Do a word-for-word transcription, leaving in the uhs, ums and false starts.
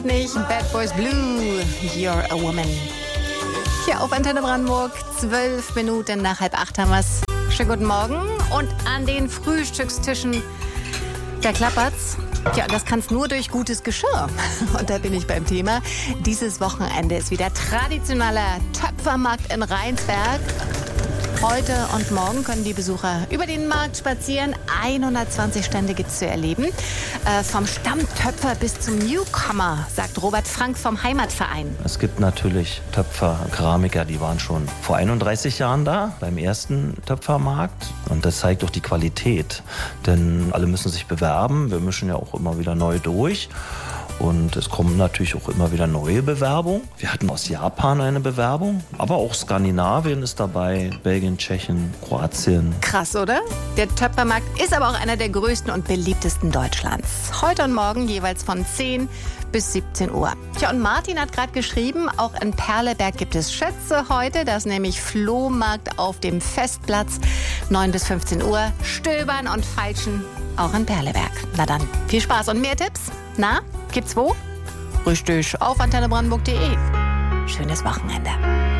Nicht Bad Boys Blue, You're a Woman. Hier auf Antenne Brandenburg, zwölf Minuten nach halb acht haben wir's. Schönen guten Morgen. Und an den Frühstückstischen, da klappert's. Ja, das kann's nur durch gutes Geschirr. Und da bin ich beim Thema. Dieses Wochenende ist wieder traditioneller Töpfermarkt in Rheinsberg. Heute und morgen können die Besucher über den Markt spazieren. hundertzwanzig Stände gibt's zu erleben. Äh, vom Stammtöpfer bis zum Newcomer, sagt Robert Frank vom Heimatverein. Es gibt natürlich Töpfer, Keramiker, die waren schon vor einunddreißig Jahren da, beim ersten Töpfermarkt. Und das zeigt auch die Qualität. Denn alle müssen sich bewerben. Wir mischen ja auch immer wieder neu durch. Und es kommen natürlich auch immer wieder neue Bewerbungen. Wir hatten aus Japan eine Bewerbung, aber auch Skandinavien ist dabei, Belgien, Tschechien, Kroatien. Krass, oder? Der Töpfermarkt ist aber auch einer der größten und beliebtesten Deutschlands. Heute und morgen jeweils von zehn bis siebzehn Uhr. Tja, und Martin hat gerade geschrieben, auch in Perleberg gibt es Schätze heute. Das ist nämlich Flohmarkt auf dem Festplatz, neun bis fünfzehn Uhr. Stöbern und Feilschen auch in Perleberg. Na dann, viel Spaß und mehr Tipps. Na, gibt's wo? Richtig, auf antenne brandenburg punkt de. Schönes Wochenende.